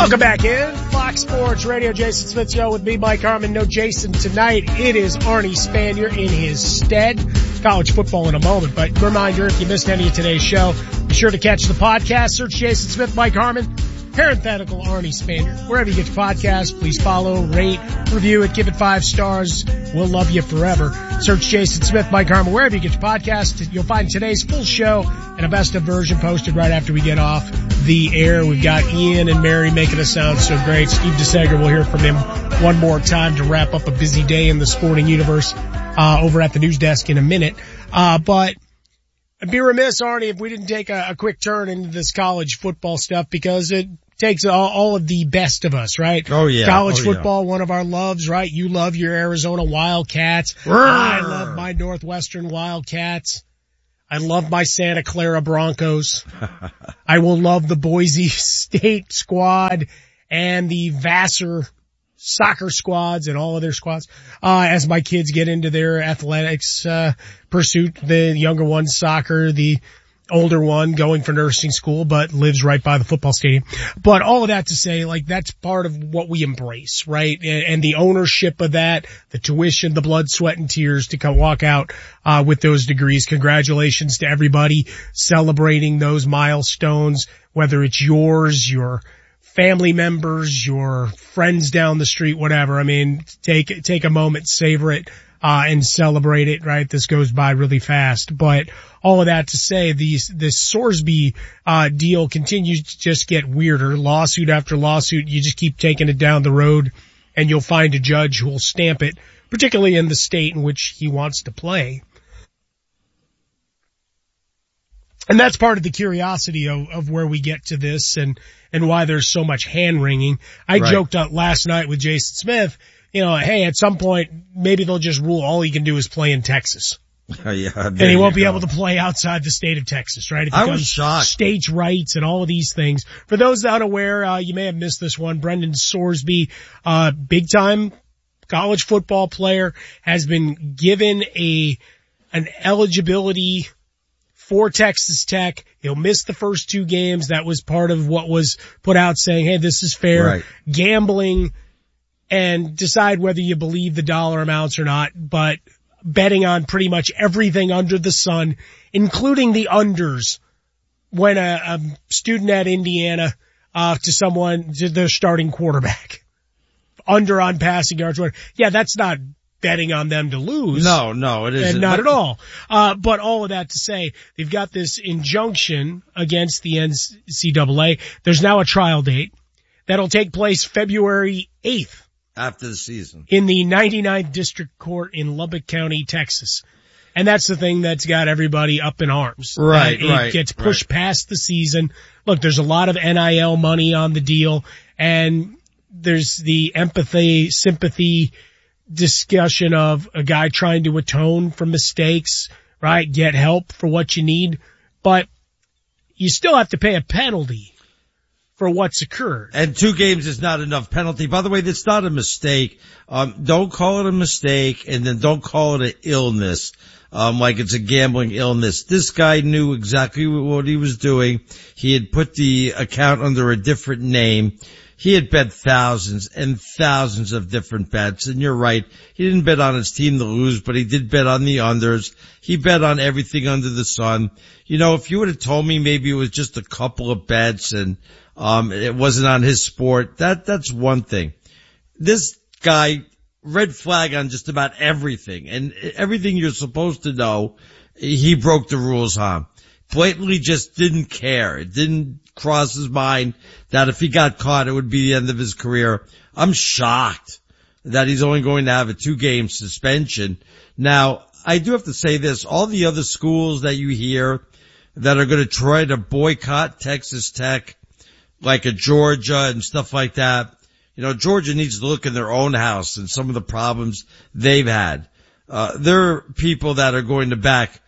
Welcome back in. Fox Sports Radio, Jason Smith Show with me, Mike Harmon. No Jason tonight. It is Arnie Spanier in his stead. College football in a moment. But reminder, if you missed any of today's show, be sure to catch the podcast. Search Jason Smith, Mike Harmon, parenthetical Arnie Spanier. Wherever you get your podcast, please follow, rate, review it, give it 5 stars. We'll love you forever. Search Jason Smith, Mike Harmon, wherever you get your podcast. You'll find today's full show and a best of version posted right after we get off the air. We've got Ian and Mary making us sound so great. Steve DeSager, we'll hear from him one more time to wrap up a busy day in the sporting universe, over at the news desk in a minute. But I'd be remiss, Arnie, if we didn't take a quick turn into this college football stuff, because it takes all of the best of us, right? Oh yeah. College football, one of our loves, right? You love your Arizona Wildcats. I love my Northwestern Wildcats. I love my Santa Clara Broncos. I will love the Boise State squad and the Vassar soccer squads and all of their squads, as my kids get into their athletics, pursuit. The younger one soccer, the older one going for nursing school, but lives right by the football stadium. But all of that to say, like, that's part of what we embrace, right? And the ownership of that, the tuition, the blood, sweat, and tears to come walk out, with those degrees. Congratulations to everybody celebrating those milestones, whether it's yours, your family members, your friends down the street, whatever. I mean, take a moment, savor it, and celebrate it, right? This goes by really fast. But all of that to say, this Sorsby, deal continues to just get weirder. Lawsuit after lawsuit. You just keep taking it down the road and you'll find a judge who will stamp it, particularly in the state in which he wants to play. And that's part of the curiosity of where we get to this and why there's so much hand-wringing. I joked last night with Jason Smith, hey, at some point, maybe they'll just rule all he can do is play in Texas. Yeah, and he won't be able to play outside the state of Texas, right? I was shocked. States' rights and all of these things. For those unaware, you may have missed this one. Brendan Sorsby, big-time college football player, has been given an eligibility for Texas Tech. He'll miss the first 2 games. That was part of what was put out, saying, hey, this is fair. Right. Gambling, and decide whether you believe the dollar amounts or not, but betting on pretty much everything under the sun, including the unders, when a student at Indiana, to their starting quarterback. Under on passing yards. Yeah, that's not betting on them to lose. No, it isn't. And not at all. But all of that to say, they've got this injunction against the NCAA. There's now a trial date that'll take place February 8th. After the season. In the 99th District Court in Lubbock County, Texas. And that's the thing that's got everybody up in arms. Right, It gets pushed past the season. Look, there's a lot of NIL money on the deal, and there's the empathy, sympathy discussion of a guy trying to atone for mistakes, right? Get help for what you need. But you still have to pay a penalty for what's occurred. And 2 games is not enough penalty. By the way, that's not a mistake. Don't call it a mistake, and then don't call it an illness, like it's a gambling illness. This guy knew exactly what he was doing. He had put the account under a different name. He had bet thousands and thousands of different bets, and you're right. He didn't bet on his team to lose, but he did bet on the unders. He bet on everything under the sun. If you would have told me maybe it was just a couple of bets and it wasn't on his sport, that's one thing. This guy, red flag on just about everything, and everything you're supposed to know, he broke the rules on. Blatantly just didn't care. It didn't cross his mind that if he got caught, it would be the end of his career. I'm shocked that he's only going to have a 2-game suspension. Now, I do have to say this. All the other schools that you hear that are going to try to boycott Texas Tech, like a Georgia and stuff like that, Georgia needs to look in their own house and some of the problems they've had. There are people that are going to back,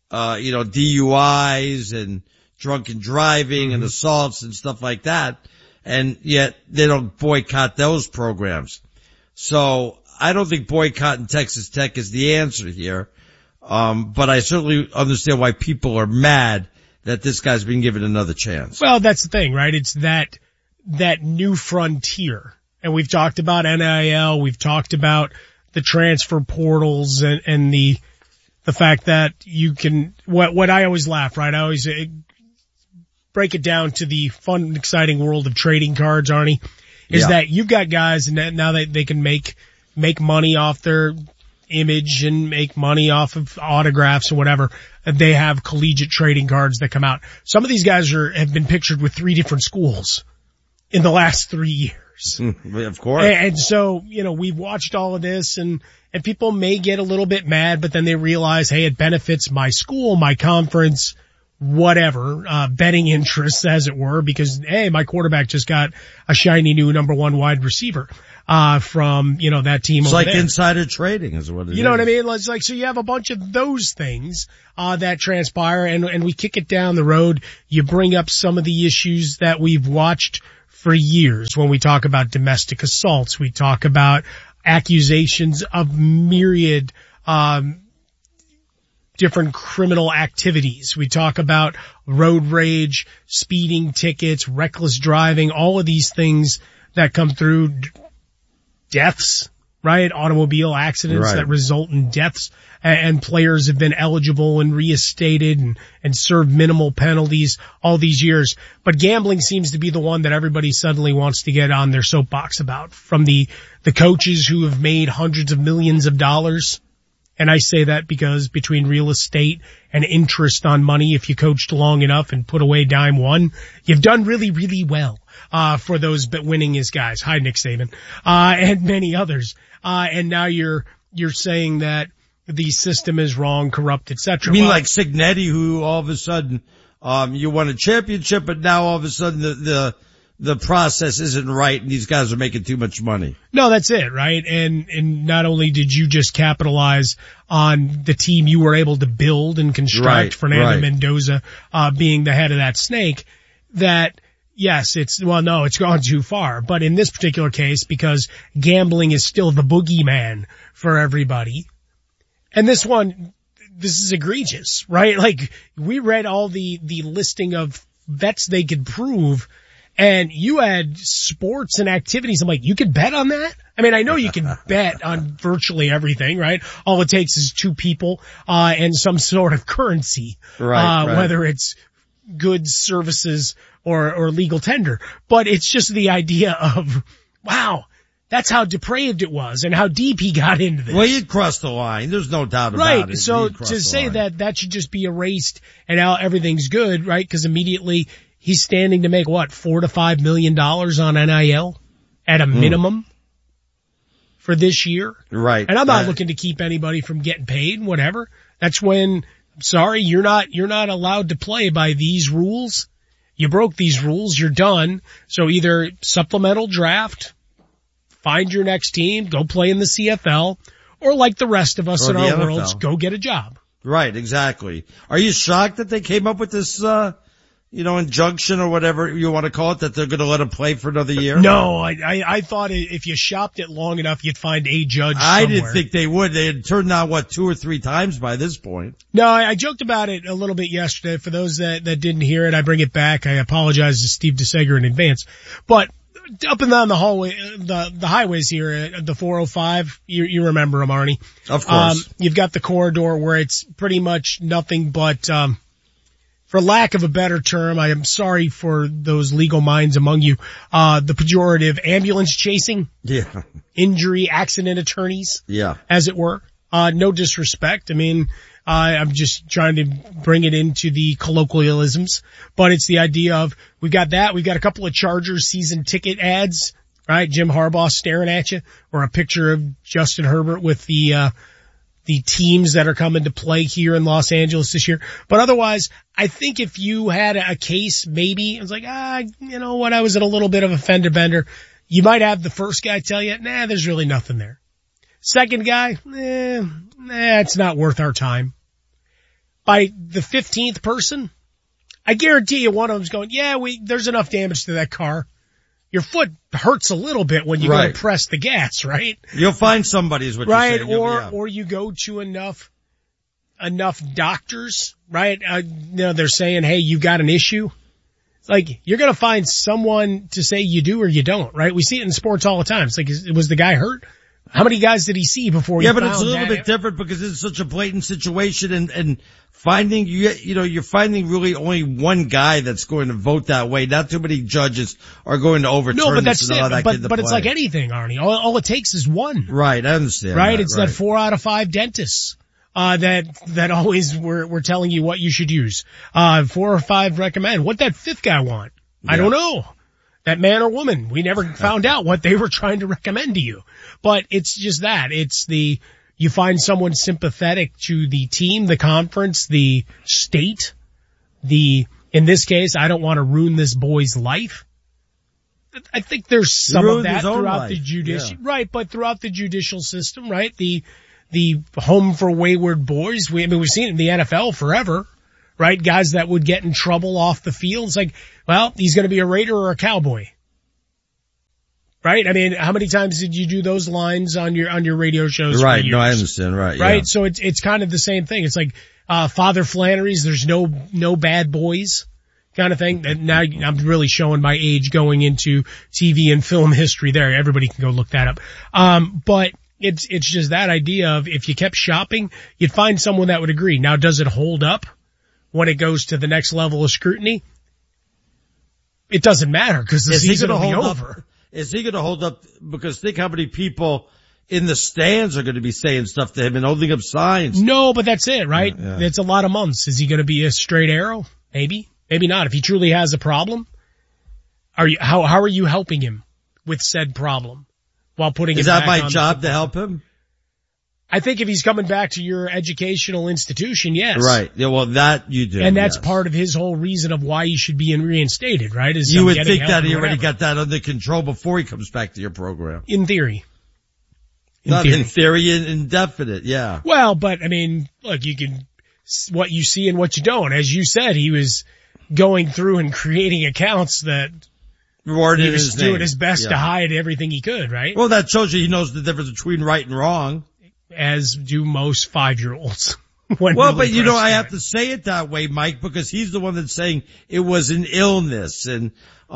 DUIs and drunken driving and assaults and stuff like that, and yet they don't boycott those programs. So I don't think boycotting Texas Tech is the answer here. But I certainly understand why people are mad that this guy's been given another chance. Well, that's the thing, right? It's that that new frontier. And we've talked about NIL, we've talked about the transfer portals and the fact that you can, what I always laugh, right? I always break it down to the fun and exciting world of trading cards, Arnie, is that you've got guys and now that they can make money off their image and make money off of autographs and whatever. They have collegiate trading cards that come out. Some of these guys have been pictured with 3 different schools in the last 3 years. Of course. And so, we've watched all of this and people may get a little bit mad, but then they realize, hey, it benefits my school, my conference, whatever, betting interests as it were, because, hey, my quarterback just got a shiny new number 1 wide receiver, from, that team. It's over like there. Insider trading is what it is. You know what I mean? It's like, so you have a bunch of those things, that transpire and we kick it down the road. You bring up some of the issues that we've watched for years when we talk about domestic assaults. We talk about accusations of myriad, different criminal activities. We talk about road rage, speeding tickets, reckless driving, all of these things that come through, deaths, right? Automobile accidents that result in deaths, and players have been eligible and reinstated and served minimal penalties all these years. But gambling seems to be the one that everybody suddenly wants to get on their soapbox about, from the coaches who have made hundreds of millions of dollars. And I say that because between real estate and interest on money, if you coached long enough and put away dime one, you've done really, really well, for those winningest guys. Hi, Nick Saban, and many others. And now you're saying that the system is wrong, corrupt, etc. You mean like Signetti, who all of a sudden, you won a championship, but now all of a sudden the process isn't right and these guys are making too much money. No, that's it, right? And not only did you just capitalize on the team you were able to build and construct, Fernando Mendoza, being the head of that snake, that yes, it's gone too far. But in this particular case, because gambling is still the boogeyman for everybody, and this is egregious, right? Like, we read all the listing of bets they could prove, and you had sports and activities. I'm like, you could bet on that? I mean, I know you can bet on virtually everything, right? All it takes is 2 people, and some sort of currency, whether it's goods, services, or legal tender. But it's just the idea of, wow, that's how depraved it was and how deep he got into this. Well, he'd crossed the line. There's no doubt about it. Right. So to say that should just be erased and now everything's good, right? Because immediately he's standing to make $4 to $5 million on NIL at a minimum for this year. Right. And I'm not looking to keep anybody from getting paid and whatever. That's when, sorry, you're not allowed to play by these rules. You broke these rules. You're done. So either supplemental draft, find your next team, go play in the CFL, or like the rest of us in our worlds, go get a job. Right, exactly. Are you shocked that they came up with this, injunction or whatever you want to call it, that they're going to let him play for another year? No, I thought if you shopped it long enough, you'd find a judge somewhere. I didn't think they would. They had turned on 2 or 3 times by this point. No, I joked about it a little bit yesterday. For those that didn't hear it, I bring it back. I apologize to Steve DeSager in advance. But up and down the hallway, the highways here, the 405, you remember them, Arnie. Of course. You've got the corridor where it's pretty much nothing but, for lack of a better term, I am sorry for those legal minds among you, the pejorative ambulance chasing. Yeah. Injury accident attorneys. Yeah. As it were. No disrespect. I mean, I'm just trying to bring it into the colloquialisms, but it's the idea of, we've got a couple of Chargers season ticket ads, right? Jim Harbaugh staring at you, or a picture of Justin Herbert with the teams that are coming to play here in Los Angeles this year. But otherwise, I think if you had a case, maybe it's like, when I was in a little bit of a fender bender, you might have the first guy tell you, there's really nothing there. Second guy, it's not worth our time. By the 15th person, I guarantee you one of them's going, there's enough damage to that car. Your foot hurts a little bit when you go to press the gas, right? You'll find somebody is what you're saying. Or you go to enough doctors, right? They're saying, hey, you got an issue. Like, you're going to find someone to say you do or you don't, right? We see it in sports all the time. It's like, was the guy hurt? How many guys did he see before he found Yeah, but it's a little bit different because it's such a blatant situation and finding, you're finding really only one guy that's going to vote that way. Not too many judges are going to overturn No, but this that's and allow it. that kid to But play. it's like anything, Arnie. All it takes is one. Right, I understand. Right? It's that 4 out of 5 dentists, that always were telling you what you should use. 4 or 5 recommend. What that 5th guy want? Yeah. I don't know. That man or woman, we never found out what they were trying to recommend to you. But it's just that. It's you find someone sympathetic to the team, the conference, the state, in this case, I don't want to ruin this boy's life. I think there's some of that throughout the judicial, right, but throughout the judicial system, right? The home for wayward boys, we've seen it in the NFL forever. Right? Guys that would get in trouble off the field. It's like, well, he's going to be a Raider or a Cowboy. Right? I mean, how many times did you do those lines on your radio shows? Right. No, I understand. Right. Right. Yeah. So it's kind of the same thing. It's like, Father Flannery's, there's no bad boys kind of thing. And now I'm really showing my age going into TV and film history there. Everybody can go look that up. But it's just that idea of if you kept shopping, you'd find someone that would agree. Now, does it hold up when it goes to the next level of scrutiny? It doesn't matter because the season will be over. Is he going to hold up? Because think how many people in the stands are going to be saying stuff to him and holding up signs. No, but that's it, right? Yeah. It's a lot of months. Is he going to be a straight arrow? Maybe. Maybe not. If he truly has a problem, how are you helping him with said problem while putting Is it that back my on job to help him? I think if he's coming back to your educational institution, yes. Right. Yeah, well, that you do. And that's yes. part of his whole reason of why he should be reinstated, right? Is you would think that he already got that under control before he comes back to your program. In theory. In theory, indefinite, yeah. Well, but I mean, look, you can, what you see and what you don't. As you said, he was going through and creating accounts that he was doing his best to hide everything he could, right? Well, that shows you he knows the difference between right and wrong. As do most 5-year-olds. Well, but you know, I have to say it that way, Mike, because he's the one that's saying it was an illness and,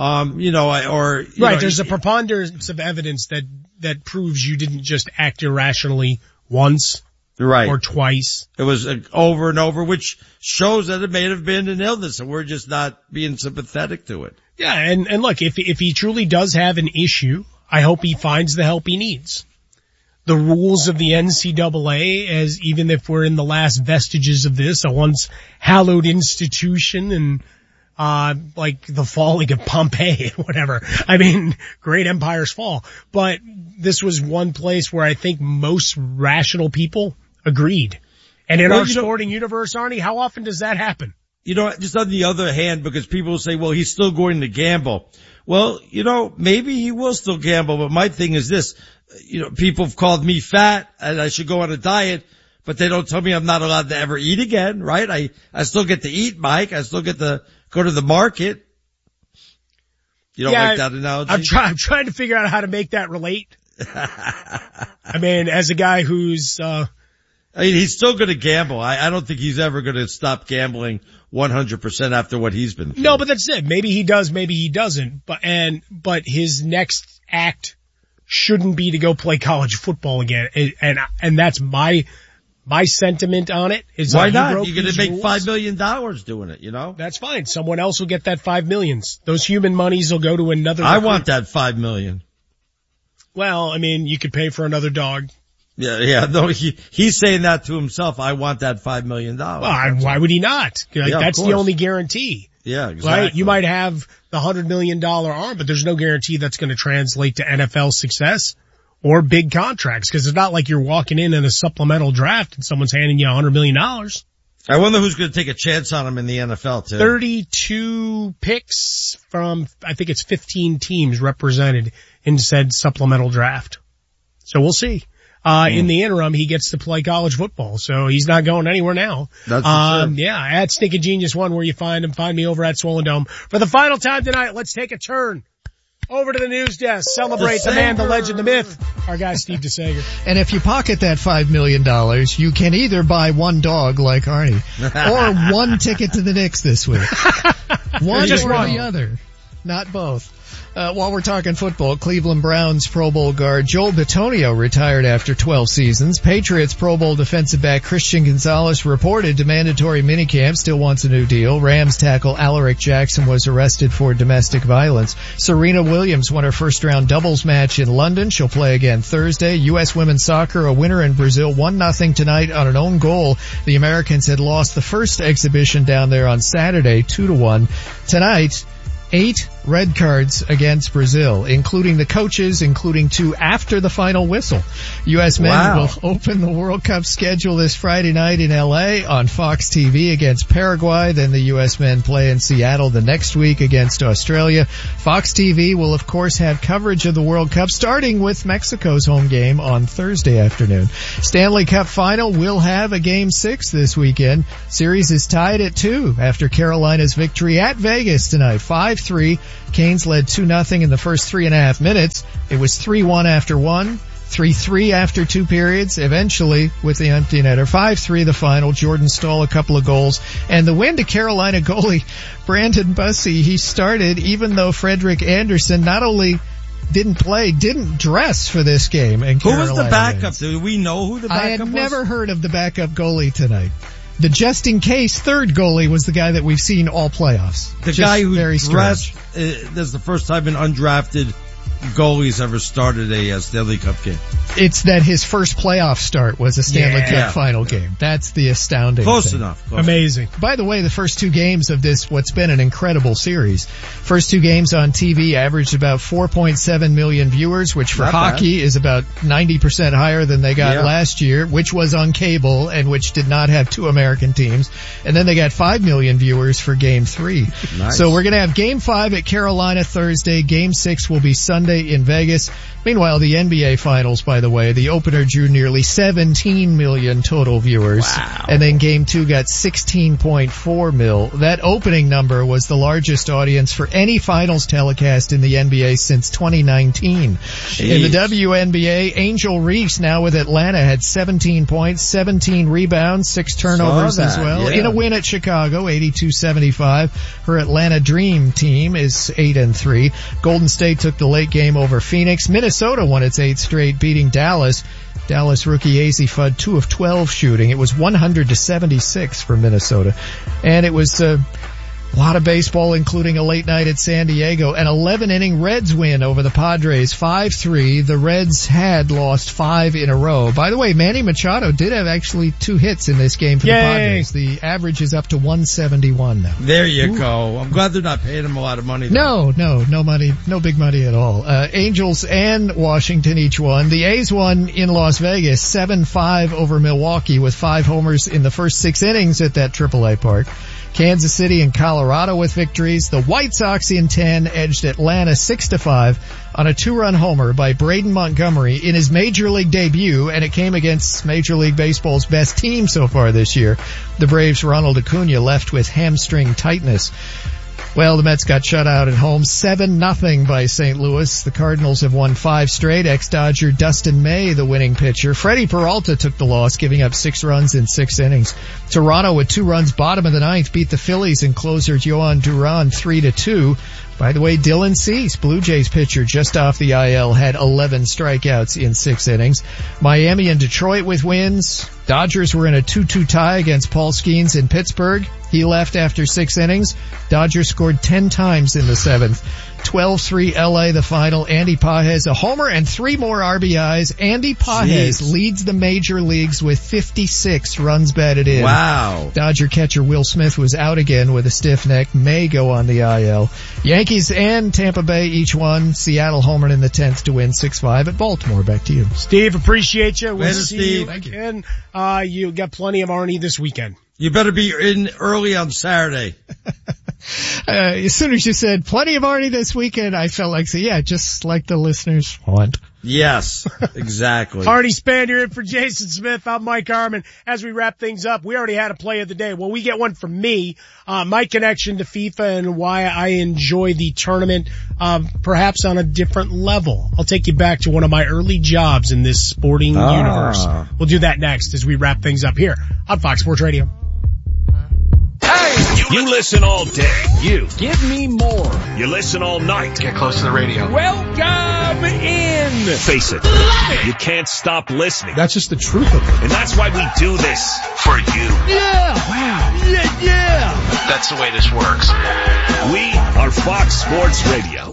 there's a preponderance of evidence that proves you didn't just act irrationally once. Right. Or twice. It was over and over, which shows that it may have been an illness and we're just not being sympathetic to it. Yeah. And look, if he truly does have an issue, I hope he finds the help he needs. The rules of the NCAA, as even if we're in the last vestiges of this, a once hallowed institution and, like the falling of Pompeii and whatever. I mean, great empires fall. But this was one place where I think most rational people agreed. And in our sporting universe, Arnie, how often does that happen? You know, just on the other hand, because people will say, well, he's still going to gamble. Well, maybe he will still gamble, but my thing is this. People have called me fat and I should go on a diet, but they don't tell me I'm not allowed to ever eat again, right? I still get to eat, Mike. I still get to go to the market. You don't like that analogy? I'm trying to figure out how to make that relate. I mean, as a guy who's, he's still going to gamble. I don't think he's ever going to stop gambling 100% after what he's been through. No, but that's it. Maybe he does, maybe he doesn't. But his next act shouldn't be to go play college football again. And that's my sentiment on it. Is why not? You're going to make $5 million doing it, That's fine. Someone else will get that $5 million. Those human monies will go to another. I want that $5 million. Well, I mean, you could pay for another dog. Yeah. No, he's saying that to himself. I want that $5 million. Well, why would he not? That's the only guarantee. Yeah, exactly. Right? You might have the $100 million arm, but there's no guarantee that's going to translate to NFL success or big contracts, because it's not like you're walking in a supplemental draft and someone's handing you $100 million. I wonder who's going to take a chance on him in the NFL too. 32 picks from, I think it's 15 teams represented in said supplemental draft. So we'll see. In the interim, he gets to play college football, so he's not going anywhere now. That's for sure. Yeah, at Stinking Genius 1, where you find him. Find me over at Swollen Dome. For the final time tonight, let's take a turn over to the news desk. Celebrate the man, the legend, the myth. Our guy, Steve DeSager. And if you pocket that $5 million, you can either buy one dog like Arnie or one ticket to the Knicks this week. One Just or one. the other. Not both. While we're talking football, Cleveland Browns Pro Bowl guard Joel Bitonio retired after 12 seasons. Patriots Pro Bowl defensive back Christian Gonzalez reported to mandatory minicamp, still wants a new deal. Rams tackle Alaric Jackson was arrested for domestic violence. Serena Williams won her first-round doubles match in London. She'll play again Thursday. U.S. women's soccer, a winner in Brazil, 1-0 tonight on an own goal. The Americans had lost the first exhibition down there on Saturday, 2-1. Tonight, 8 red cards against Brazil, including the coaches, including 2 after the final whistle. U.S. men will open the World Cup schedule this Friday night in L.A. on Fox TV against Paraguay. Then the U.S. men play in Seattle the next week against Australia. Fox TV will, of course, have coverage of the World Cup, starting with Mexico's home game on Thursday afternoon. Stanley Cup Final will have a Game 6 this weekend. Series is tied at 2 after Carolina's victory at Vegas tonight, 5-3. Canes led 2-0 in the first 3.5 minutes. It was 3-1 after 1, 3-3 after 2 periods. Eventually, with the empty netter, 5-3 the final. Jordan Staal a couple of goals. And the win to Carolina goalie Brandon Bussey. He started even though Frederick Anderson not only didn't play, didn't dress for this game. And who was the backup? Wins. Do we know who the backup was? I had never heard of the backup goalie tonight. The just-in-case third goalie was the guy that we've seen all playoffs. The Just guy who very dressed, this is the first time an undrafted goalies ever started a Stanley Cup game. It's that his first playoff start was a Stanley Cup final game. That's the astounding Close thing. enough. Amazing. By the way, the first 2 games of this, what's been an incredible series. First 2 games on TV averaged about 4.7 million viewers, which for hockey is about 90% higher than they got last year, which was on cable and which did not have 2 American teams. And then they got 5 million viewers for Game 3. Nice. So we're going to have Game 5 at Carolina Thursday. Game 6 will be Sunday in Vegas. Meanwhile, the NBA Finals, by the way, the opener drew nearly 17 million total viewers. Wow. And then Game 2 got 16.4 mil. That opening number was the largest audience for any finals telecast in the NBA since 2019. Jeez. In the WNBA, Angel Reese, now with Atlanta, had 17 points, 17 rebounds, 6 turnovers as well. In a win at Chicago, 82-75. Her Atlanta Dream team is 8-3. Golden State took the late game over Phoenix. Minnesota won its 8th straight, beating Dallas. Dallas rookie A.Z. Fudd 2 of 12 shooting. It was 100-76 for Minnesota. And it was a lot of baseball, including a late night at San Diego. An 11-inning Reds win over the Padres, 5-3. The Reds had lost 5 in a row. By the way, Manny Machado did have actually 2 hits in this game for the Padres. The average is up to 171 now. There you go. I'm glad they're not paying him a lot of money. No money, no big money at all. Angels and Washington each won. The A's won in Las Vegas, 7-5 over Milwaukee with 5 homers in the first 6 innings at that AAA park. Kansas City and Colorado with victories. The White Sox in 10 edged Atlanta 6-5 on a 2-run homer by Braden Montgomery in his Major League debut, and it came against Major League Baseball's best team so far this year. The Braves' Ronald Acuna left with hamstring tightness. Well, the Mets got shut out at home 7-0 by St. Louis. The Cardinals have won 5 straight. Ex-Dodger Dustin May, the winning pitcher. Freddie Peralta took the loss, giving up 6 runs in 6 innings. Toronto with 2 runs bottom of the 9th beat the Phillies and closer Yohan Duran 3-2. By the way, Dylan Cease, Blue Jays pitcher just off the IL, had 11 strikeouts in 6 innings. Miami and Detroit with wins. Dodgers were in a 2-2 tie against Paul Skeens in Pittsburgh. He left after 6 innings. Dodgers scored 10 times in the 7th. 12-3 LA the final. Andy Pages a homer and 3 more RBIs. Andy Pages leads the major leagues with 56 runs batted in. Wow. Dodger catcher Will Smith was out again with a stiff neck. May go on the IL. Yankees and Tampa Bay each won. Seattle homered in the 10th to win 6-5 at Baltimore. Back to you. Steve, apprate you. We'll see Steve. you again. You got plenty of Arnie this weekend. You better be in early on Saturday. As soon as you said plenty of Arnie this weekend, I felt like, just like the listeners want. Yes, exactly. Arnie Spanier in for Jason Smith. I'm Mike Harmon. As we wrap things up, we already had a play of the day. Well, we get one from me, my connection to FIFA and why I enjoy the tournament, perhaps on a different level. I'll take you back to one of my early jobs in this sporting universe. We'll do that next as we wrap things up here on Fox Sports Radio. Hey! You listen all day. You. Give me more. You listen all night. Get close to the radio. Welcome in. Face it. You can't stop listening. That's just the truth of it. And that's why we do this. For you. Yeah. Wow. Yeah. That's the way this works. We are Fox Sports Radio.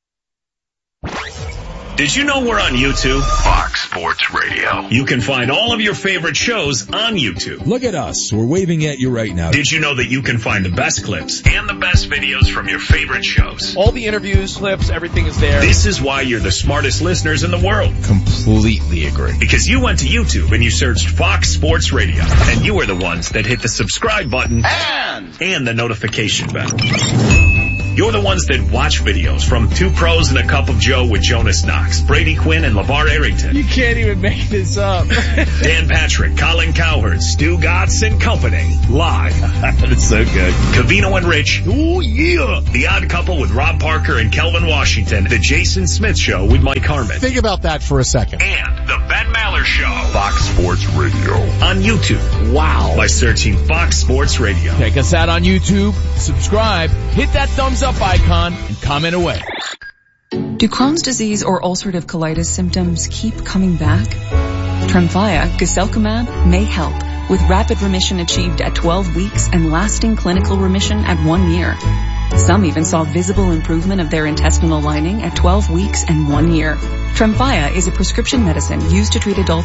Did you know we're on YouTube? Fox Sports Radio. You can find all of your favorite shows on YouTube. Look at us. We're waving at you right now. Did you know that you can find the best clips and the best videos from your favorite shows? All the interviews, clips, everything is there. This is why you're the smartest listeners in the world. Completely agree. Because you went to YouTube and you searched Fox Sports Radio. And you are the ones that hit the subscribe button and the notification bell. You're the ones that watch videos from Two Pros and a Cup of Joe with Jonas Knox, Brady Quinn, and LeVar Arrington. You can't even make this up. Dan Patrick, Colin Cowherd, Stu Gotts and company. Live. That is so good. Covino and Rich. Oh, yeah. The Odd Couple with Rob Parker and Kelvin Washington. The Jason Smith Show with Mike Harmon. Think about that for a second. And the Ben Maller Show. Fox Sports Radio. On YouTube. Wow. By searching Fox Sports Radio. Check us out on YouTube, subscribe, hit that thumbs up icon, and comment away. Do Crohn's disease or ulcerative colitis symptoms keep coming back? Tremfya, guselkumab, may help, with rapid remission achieved at 12 weeks and lasting clinical remission at 1 year. Some even saw visible improvement of their intestinal lining at 12 weeks and 1 year. Tremfya is a prescription medicine used to treat adults